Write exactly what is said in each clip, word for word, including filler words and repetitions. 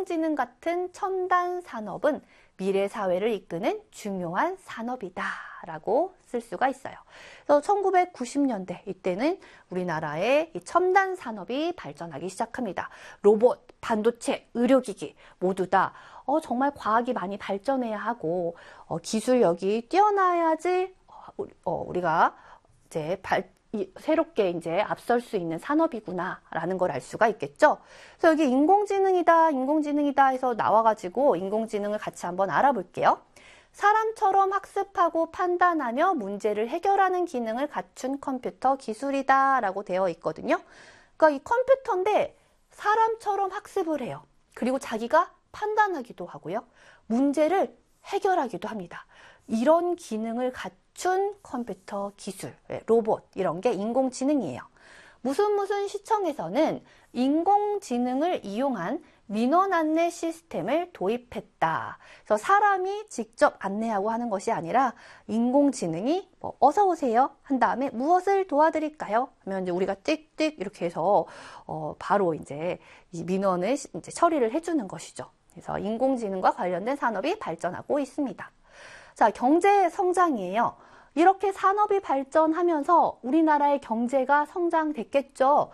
인공지능 같은 첨단 산업은 미래 사회를 이끄는 중요한 산업이다 라고 쓸 수가 있어요. 그래서 천구백구십 년대 이때는 우리나라의 이 첨단 산업이 발전하기 시작합니다. 로봇, 반도체, 의료기기 모두 다 어, 정말 과학이 많이 발전해야 하고 어, 기술력이 뛰어나야지 어, 우리가 이제 발, 이, 새롭게 이제 앞설 수 있는 산업이구나라는 걸 알 수가 있겠죠. 그래서 여기 인공지능이다, 인공지능이다 해서 나와가지고 인공지능을 같이 한번 알아볼게요. 사람처럼 학습하고 판단하며 문제를 해결하는 기능을 갖춘 컴퓨터 기술이다라고 되어 있거든요. 그러니까 이 컴퓨터인데 사람처럼 학습을 해요. 그리고 자기가 판단하기도 하고요. 문제를 해결하기도 합니다. 이런 기능을 갖춘 컴퓨터 기술, 로봇 이런 게 인공지능이에요. 무슨 무슨 시청에서는 인공지능을 이용한 민원 안내 시스템을 도입했다. 그래서 사람이 직접 안내하고 하는 것이 아니라 인공지능이 뭐 어서 오세요 한 다음에 무엇을 도와드릴까요? 하면 이제 우리가 띡띡 이렇게 해서 어 바로 이제 이 민원을 이제 처리를 해주는 것이죠. 그래서 인공지능과 관련된 산업이 발전하고 있습니다. 자, 경제 성장이에요. 이렇게 산업이 발전하면서 우리나라의 경제가 성장됐겠죠.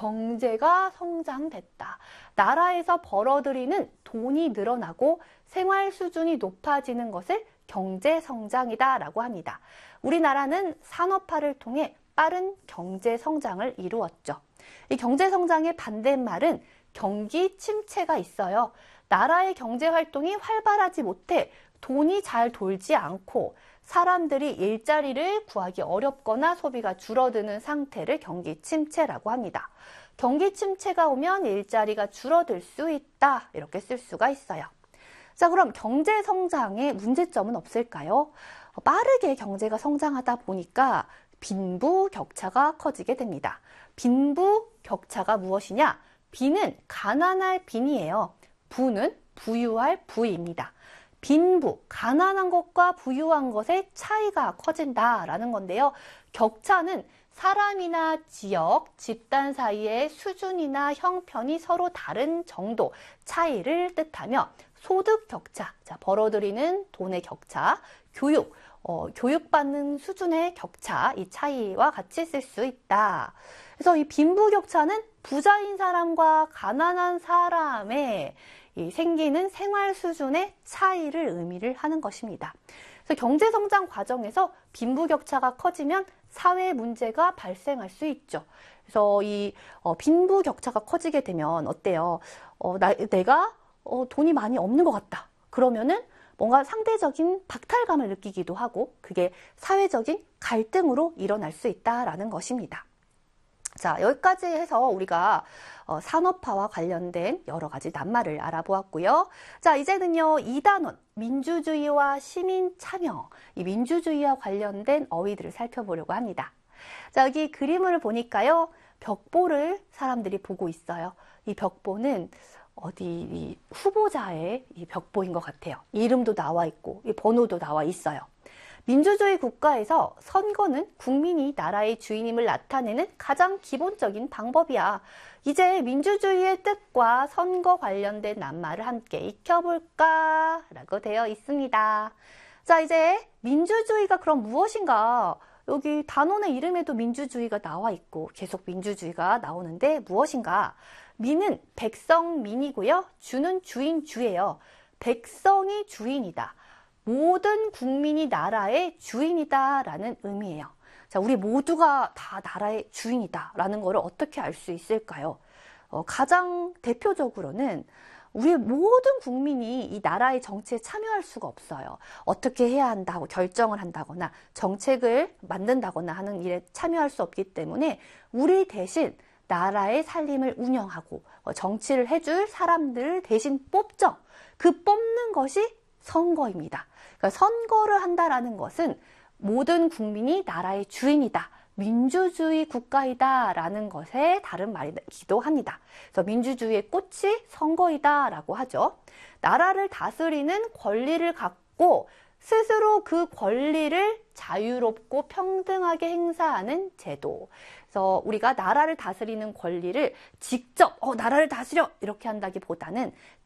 경제가 성장됐다. 나라에서 벌어들이는 돈이 늘어나고 생활 수준이 높아지는 것을 경제 성장이다라고 합니다. 우리나라는 산업화를 통해 빠른 경제 성장을 이루었죠. 이 경제 성장의 반대말은 경기 침체가 있어요. 나라의 경제 활동이 활발하지 못해 돈이 잘 돌지 않고 사람들이 일자리를 구하기 어렵거나 소비가 줄어드는 상태를 경기 침체라고 합니다. 경기 침체가 오면 일자리가 줄어들 수 있다. 이렇게 쓸 수가 있어요. 자, 그럼 경제 성장의 문제점은 없을까요? 빠르게 경제가 성장하다 보니까 빈부 격차가 커지게 됩니다. 빈부 격차가 무엇이냐? 빈은 가난할 빈이에요. 부는 부유할 부입니다. 빈부, 가난한 것과 부유한 것의 차이가 커진다라는 건데요. 격차는 사람이나 지역, 집단 사이의 수준이나 형편이 서로 다른 정도 차이를 뜻하며 소득 격차, 자, 벌어들이는 돈의 격차, 교육, 어, 교육받는 수준의 격차, 이 차이와 같이 쓸 수 있다. 그래서 이 빈부 격차는 부자인 사람과 가난한 사람의 이 생기는 생활 수준의 차이를 의미를 하는 것입니다. 그래서 경제 성장 과정에서 빈부 격차가 커지면 사회 문제가 발생할 수 있죠. 그래서 이 어, 빈부 격차가 커지게 되면 어때요? 어, 나, 내가 어, 돈이 많이 없는 것 같다. 그러면은 뭔가 상대적인 박탈감을 느끼기도 하고 그게 사회적인 갈등으로 일어날 수 있다라는 것입니다. 자, 여기까지 해서 우리가 어, 산업화와 관련된 여러 가지 낱말을 알아보았고요. 자, 이제는요, 이 단원, 민주주의와 시민 참여, 이 민주주의와 관련된 어휘들을 살펴보려고 합니다. 자, 여기 그림을 보니까요, 벽보를 사람들이 보고 있어요. 이 벽보는 어디 이 후보자의 이 벽보인 것 같아요. 이름도 나와 있고, 이 번호도 나와 있어요. 민주주의 국가에서 선거는 국민이 나라의 주인임을 나타내는 가장 기본적인 방법이야. 이제 민주주의의 뜻과 선거 관련된 낱말을 함께 익혀볼까? 라고 되어 있습니다. 자, 이제 민주주의가 그럼 무엇인가? 여기 단원의 이름에도 민주주의가 나와 있고 계속 민주주의가 나오는데 무엇인가? 민은 백성민이고요. 주는 주인 주예요. 백성이 주인이다. 모든 국민이 나라의 주인이다라는 의미예요. 자, 우리 모두가 다 나라의 주인이다라는 것을 어떻게 알 수 있을까요? 어, 가장 대표적으로는 우리 모든 국민이 이 나라의 정치에 참여할 수가 없어요. 어떻게 해야 한다고 결정을 한다거나 정책을 만든다거나 하는 일에 참여할 수 없기 때문에 우리 대신 나라의 살림을 운영하고 정치를 해줄 사람들을 대신 뽑죠. 그 뽑는 것이 선거입니다. 그러니까 선거를 한다라는 것은 모든 국민이 나라의 주인이다. 민주주의 국가이다 라는 것의 다른 말이기도 합니다. 그래서 민주주의의 꽃이 선거이다 라고 하죠. 나라를 다스리는 권리를 갖고 스스로 그 권리를 자유롭고 평등하게 행사하는 제도. 그래서 우리가 나라를 다스리는 권리를 직접 어, 나라를 다스려 이렇게 한다기보다는